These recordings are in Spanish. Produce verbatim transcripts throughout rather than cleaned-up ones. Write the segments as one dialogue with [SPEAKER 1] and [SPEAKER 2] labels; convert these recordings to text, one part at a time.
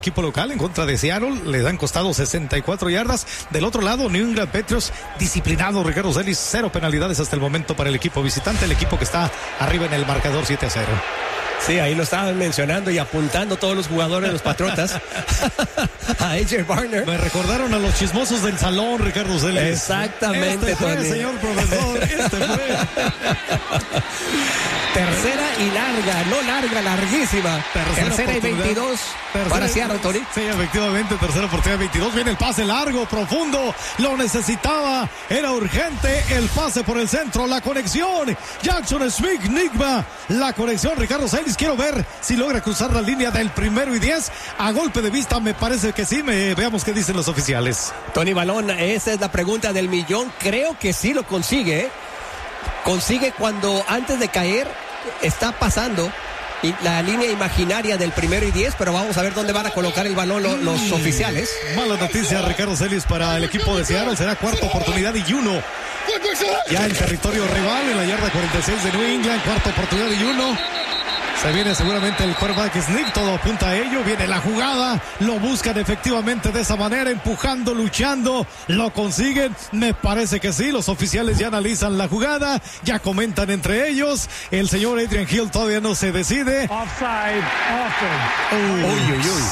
[SPEAKER 1] Equipo local en contra de Seattle, les han costado sesenta y cuatro yardas. Del otro lado, New England Patriots, disciplinado Ricardo Celis, cero penalidades hasta el momento para el equipo visitante, el equipo que está arriba en el marcador siete a cero.
[SPEAKER 2] Sí, ahí lo estaban mencionando y apuntando todos los jugadores de los Patriotas a A J Barner.
[SPEAKER 1] Me recordaron a los chismosos del salón, Ricardo Celis.
[SPEAKER 2] Exactamente,
[SPEAKER 1] este fue,
[SPEAKER 2] Tony.
[SPEAKER 1] señor profesor, este fue.
[SPEAKER 2] Tercera y larga, no larga, larguísima.
[SPEAKER 1] Tercera,
[SPEAKER 2] tercera y veintidós
[SPEAKER 1] tercera,
[SPEAKER 2] para Seattle, Tony.
[SPEAKER 1] Sí, efectivamente, tercera oportunidad, veintidós. Viene el pase largo, profundo. Lo necesitaba, era urgente. El pase por el centro, la conexión. Jackson Smith, Nigma. La conexión, Ricardo Celis. Quiero ver si logra cruzar la línea del primero y diez. A golpe de vista, me parece que sí. Me, veamos qué dicen los oficiales.
[SPEAKER 2] Tony Balón, esa es la pregunta del millón. Creo que sí lo consigue. Consigue cuando antes de caer está pasando la línea imaginaria del primero y diez, pero vamos a ver dónde van a colocar el balón los, los mm, oficiales.
[SPEAKER 1] Mala noticia, Ricardo Celis, para el equipo de Seattle. Será cuarta oportunidad y uno. Ya en territorio rival, en la yarda cuarenta y seis de New England, cuarta oportunidad y uno. Se viene seguramente el quarterback sneak, todo apunta a ello, viene la jugada, lo buscan efectivamente de esa manera, empujando, luchando, lo consiguen, me parece que sí, los oficiales ya analizan la jugada, ya comentan entre ellos, el señor Adrian Hill todavía no se decide.
[SPEAKER 3] Offside, offside.
[SPEAKER 2] Uy, uy, uy.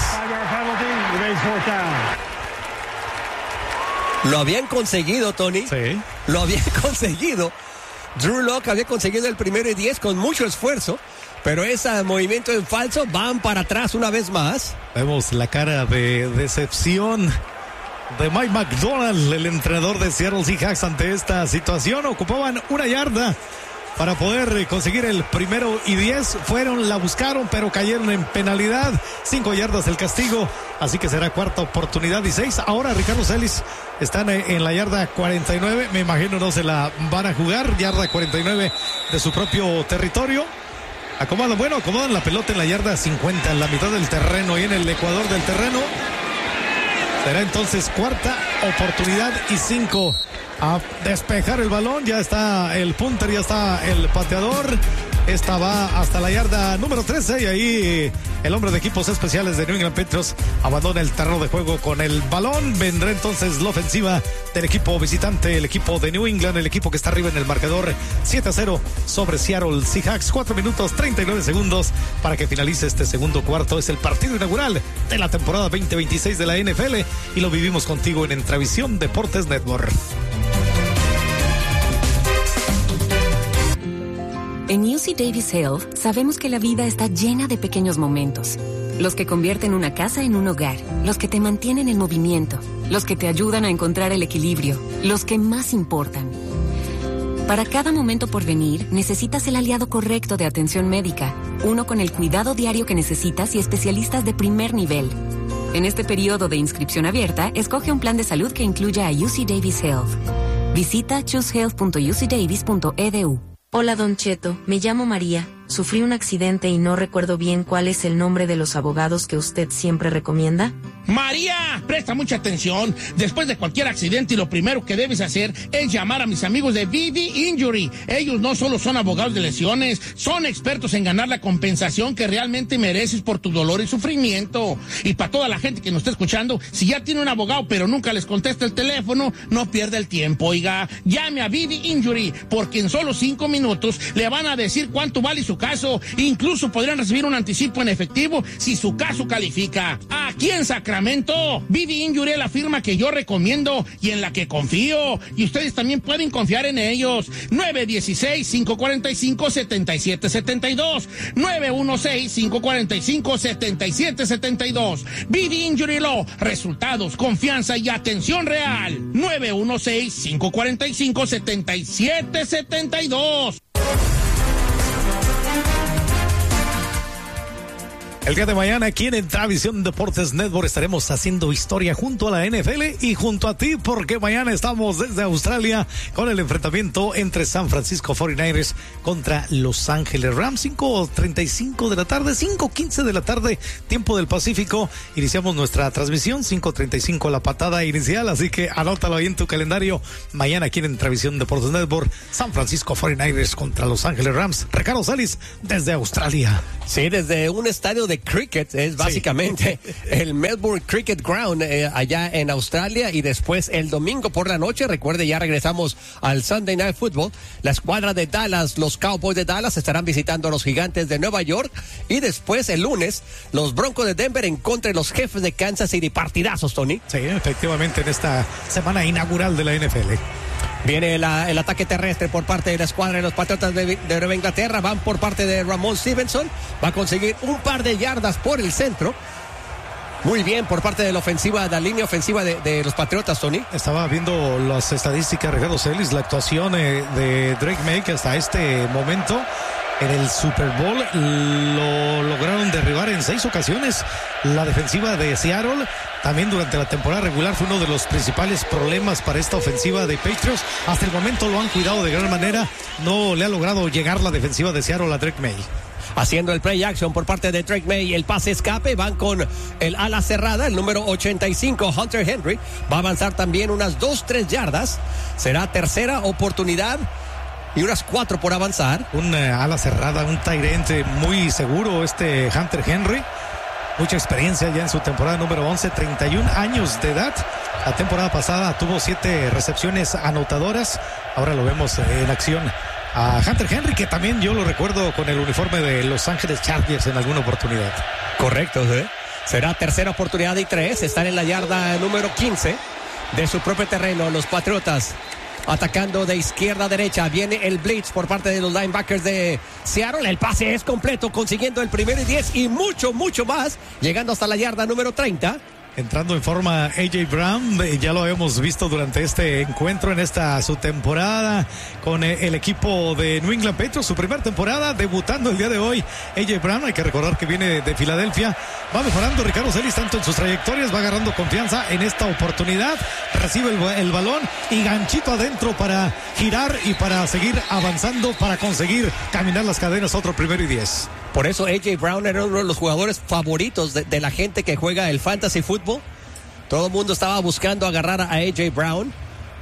[SPEAKER 2] Lo habían conseguido, Tony.
[SPEAKER 1] Sí.
[SPEAKER 2] Lo habían conseguido. Drew Lock había conseguido el primero y diez con mucho esfuerzo. Pero ese movimiento en falso, van para atrás una vez más.
[SPEAKER 1] Vemos la cara de decepción de Mike McDonald, el entrenador de Seattle Seahawks, ante esta situación. Ocupaban una yarda para poder conseguir el primero y diez. Fueron, la buscaron, pero cayeron en penalidad. Cinco yardas el castigo. Así que será cuarta oportunidad y seis. Ahora Ricardo Celis están en la yarda cuarenta y nueve. Me imagino no se la van a jugar. Yarda cuarenta y nueve de su propio territorio. Acomodan, bueno, acomodan la pelota en la yarda cincuenta, en la mitad del terreno y en el ecuador del terreno. Será entonces cuarta oportunidad y cinco. A despejar el balón, ya está el punter, ya está el pateador. Esta va hasta la yarda número trece y ahí el hombre de equipos especiales de New England Patriots abandona el terreno de juego con el balón. Vendrá entonces la ofensiva del equipo visitante, el equipo de New England, el equipo que está arriba en el marcador siete a cero sobre Seattle Seahawks. cuatro minutos treinta y nueve segundos para que finalice este segundo cuarto. Es el partido inaugural de la temporada veinte veintiséis de la N F L y lo vivimos contigo en Entravisión Deportes Network.
[SPEAKER 4] En U C Davis Health sabemos que la vida está llena de pequeños momentos. Los que convierten una casa en un hogar, los que te mantienen en movimiento, los que te ayudan a encontrar el equilibrio, los que más importan. Para cada momento por venir, necesitas el aliado correcto de atención médica, uno con el cuidado diario que necesitas y especialistas de primer nivel. En este periodo de inscripción abierta, escoge un plan de salud que incluya a U C Davis Health. Visita choose health punto u c davis punto e d u.
[SPEAKER 5] Hola Don Cheto, me llamo María, sufrí un accidente y no recuerdo bien cuál es el nombre de los abogados que usted siempre recomienda.
[SPEAKER 6] María, presta mucha atención. Después de cualquier accidente, lo primero que debes hacer es llamar a mis amigos de V V Injury. Ellos no solo son abogados de lesiones, son expertos en ganar la compensación que realmente mereces por tu dolor y sufrimiento. Y para toda la gente que nos está escuchando, si ya tiene un abogado pero nunca les contesta el teléfono, no pierda el tiempo, oiga. Llame a V V Injury, porque en solo cinco minutos le van a decir cuánto vale su caso. Incluso podrían recibir un anticipo en efectivo si su caso califica. Aquí en Sacramento, V V Injury es la firma que yo recomiendo y en la que confío. Y ustedes también pueden confiar en ellos. nueve uno seis, cinco cuatro cinco, siete siete siete dos. nueve uno seis, cinco cuatro cinco, siete siete siete dos. V V Injury Law. Resultados, confianza y atención real. nueve uno seis, cinco cuatro cinco, siete siete siete dos.
[SPEAKER 1] El día de mañana aquí en Entravisión Deportes Network estaremos haciendo historia junto a la N F L y junto a ti, porque mañana estamos desde Australia con el enfrentamiento entre San Francisco cuarenta y nueve ers contra Los Ángeles Rams. Cinco treinta y cinco de la tarde, cinco quince de la tarde, tiempo del Pacífico. Iniciamos nuestra transmisión, cinco treinta y cinco la patada inicial, así que anótalo ahí en tu calendario. Mañana aquí en Entravisión Deportes Network, San Francisco cuarenta y nueve ers contra Los Ángeles Rams. Ricardo Celis desde Australia.
[SPEAKER 2] Sí, desde un estadio de de cricket, es básicamente sí. el Melbourne Cricket Ground eh, allá en Australia, y después el domingo por la noche, recuerde, ya regresamos al Sunday Night Football, la escuadra de Dallas, los Cowboys de Dallas estarán visitando a los Gigantes de Nueva York, y después el lunes los Broncos de Denver en contra de los Jefes de Kansas City. Partidazos, Tony.
[SPEAKER 1] Sí, efectivamente, en esta semana inaugural de la N F L.
[SPEAKER 2] Viene la, el ataque terrestre por parte de la escuadra de los Patriotas de, de Nueva Inglaterra. Van por parte de Ramon Stevenson. Va a conseguir un par de yardas por el centro. Muy bien por parte de la ofensiva, de la línea ofensiva de, de los Patriotas, Tony.
[SPEAKER 1] Estaba viendo las estadísticas, Ricardo Celis, la actuación eh, de Drake May, que hasta este momento en el Super Bowl lo lograron derribar en seis ocasiones. La defensiva de Seattle también durante la temporada regular fue uno de los principales problemas para esta ofensiva de Patriots. Hasta el momento lo han cuidado de gran manera. No le ha logrado llegar la defensiva de Seattle a Drake May.
[SPEAKER 2] Haciendo el play action por parte de Drake May, el pase escape, van con el ala cerrada, el número ochenta y cinco, Hunter Henry. Va a avanzar también unas dos, tres yardas. Será tercera oportunidad y unas cuatro por avanzar.
[SPEAKER 1] Una ala cerrada, un tight end muy seguro este Hunter Henry. Mucha experiencia ya en su temporada número once, treinta y un años de edad. La temporada pasada tuvo siete recepciones anotadoras. Ahora lo vemos en acción a Hunter Henry, que también yo lo recuerdo con el uniforme de Los Ángeles Chargers en alguna oportunidad.
[SPEAKER 2] Correcto, ¿eh? Será tercera oportunidad y tres. Están en la yarda número quince de su propio terreno los Patriotas. Atacando de izquierda a derecha. Viene el blitz por parte de los linebackers de Seattle. El pase es completo, consiguiendo el primero y diez y mucho, mucho más. Llegando hasta la yarda número treinta.
[SPEAKER 1] Entrando en forma A J Brown, ya lo habíamos visto durante este encuentro en esta su temporada con el equipo de New England Patriots, su primera temporada, debutando el día de hoy. A J Brown, hay que recordar que viene de Filadelfia, va mejorando Ricardo Celis tanto en sus trayectorias, va agarrando confianza en esta oportunidad, recibe el, el balón y ganchito adentro para girar y para seguir avanzando, para conseguir caminar las cadenas, otro primero y diez.
[SPEAKER 2] Por eso A J Brown era uno de los jugadores favoritos de, de la gente que juega el fantasy football. Todo el mundo estaba buscando agarrar a A J Brown.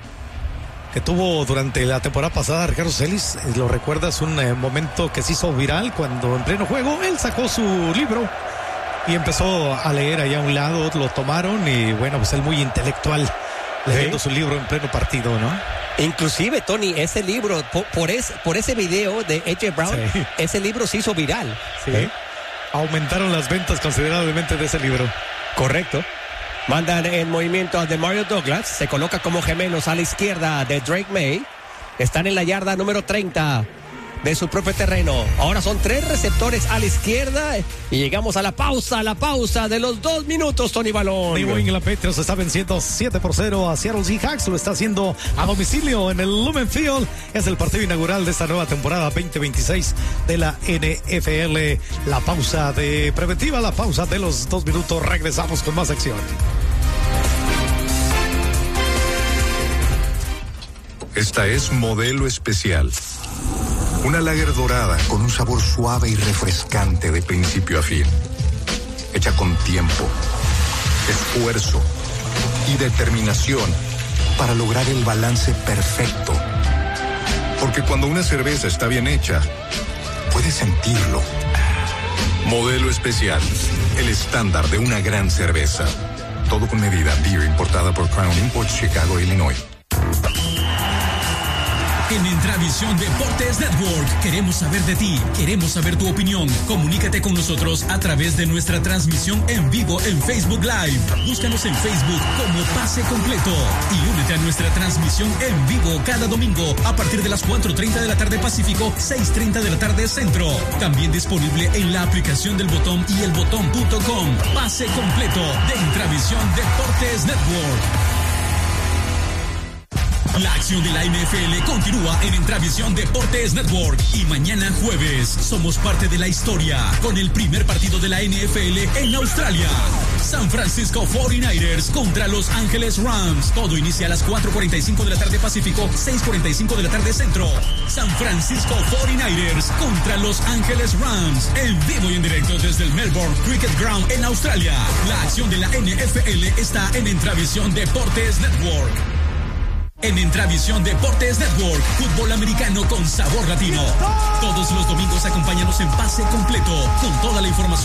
[SPEAKER 1] Que tuvo durante la temporada pasada, Ricardo Celis, lo recuerdas, un eh, momento que se hizo viral cuando en pleno juego él sacó su libro y empezó a leer allá a un lado, lo tomaron y bueno, pues él muy intelectual leyendo ¿Sí? su libro en pleno partido, ¿no?
[SPEAKER 2] Inclusive, Tony, ese libro, por, por, es, por ese video de A J Brown, sí. ese libro se hizo viral.
[SPEAKER 1] Sí. ¿Eh? Aumentaron las ventas considerablemente de ese libro.
[SPEAKER 2] Correcto. Mandan en movimiento a Demario Douglas. Se coloca como gemelos a la izquierda de Drake May. Están en la yarda número treinta de su propio terreno. Ahora son tres receptores a la izquierda y llegamos a la pausa, a la pausa de los dos minutos, Tony Balón.
[SPEAKER 1] New England Patriots está venciendo siete por cero a Seattle Seahawks, lo está haciendo a domicilio en el Lumen Field. Es el partido inaugural de esta nueva temporada veinte veintiséis de la N F L. La pausa de preventiva, la pausa de los dos minutos. Regresamos con más acción.
[SPEAKER 7] Esta es Modelo Especial. Una lager dorada con un sabor suave y refrescante de principio a fin. Hecha con tiempo, esfuerzo y determinación para lograr el balance perfecto. Porque cuando una cerveza está bien hecha, puedes sentirlo. Modelo Especial, el estándar de una gran cerveza. Todo con medida. Beer importada por Crown Imports, Chicago, Illinois.
[SPEAKER 8] En Intravisión Deportes Network queremos saber de ti, queremos saber tu opinión. Comunícate con nosotros a través de nuestra transmisión en vivo en Facebook Live. Búscanos en Facebook como Pase Completo y únete a nuestra transmisión en vivo cada domingo a partir de las cuatro treinta de la tarde Pacífico, seis treinta de la tarde Centro. También disponible en la aplicación del Botón y el botón punto com. Pase Completo de Intravisión Deportes Network. La acción de la N F L continúa en Intravisión Deportes Network y mañana jueves somos parte de la historia con el primer partido de la N F L en Australia. San Francisco cuarenta y nueve ers contra Los Ángeles Rams. Todo inicia a las cuatro cuarenta y cinco de la tarde Pacífico, seis cuarenta y cinco de la tarde Centro. San Francisco cuarenta y nueve ers contra Los Ángeles Rams. En vivo y en directo desde el Melbourne Cricket Ground en Australia. La acción de la N F L está en Intravisión Deportes Network. En Intravisión Deportes Network, fútbol americano con sabor latino. Todos los domingos acompáñanos en Pase Completo con toda la información